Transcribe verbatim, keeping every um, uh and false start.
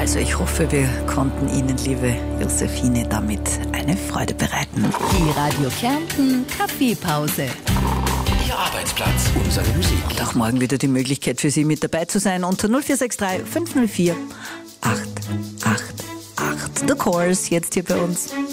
Also ich hoffe, wir konnten Ihnen, liebe Josephine, damit eine Freude bereiten. Die Radio Kärnten Kaffeepause. Ihr Arbeitsplatz, unsere Musik. Und auch morgen wieder die Möglichkeit für Sie mit dabei zu sein unter null vier sechs drei fünf null vier acht acht acht. The Course jetzt hier bei uns.